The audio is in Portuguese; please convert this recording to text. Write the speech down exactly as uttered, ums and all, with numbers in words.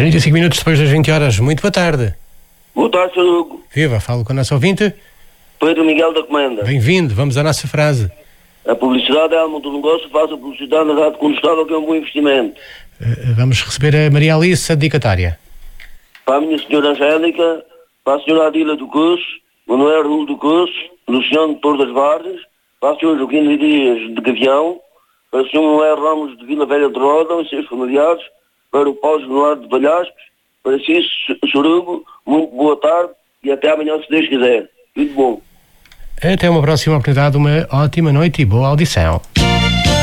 trinta e cinco minutos depois das vinte horas. Muito boa tarde. Boa tarde, senhor Hugo. Viva, falo com a nossa ouvinte. Pedro Miguel da Comenda. Bem-vindo, vamos à nossa frase. A publicidade é alma do negócio, faça publicidade na rádio contestável, que é um bom investimento. Uh, vamos receber a Maria Alice, a dedicatória. Para a minha senhora Angélica, para a senhora Adila do Curso, Manuel Raul do Curso, Luciano de Torres das Vargas, para o senhor Joaquim de Dias de Gavião, para o senhor Manuel Ramos de Vila Velha de Roda e seus familiares, para o Paulo Leonardo de Valhascos, para si, senhor Hugo, muito boa tarde e até amanhã, se Deus quiser. Tudo bom. Até uma próxima oportunidade, uma ótima noite e boa audição.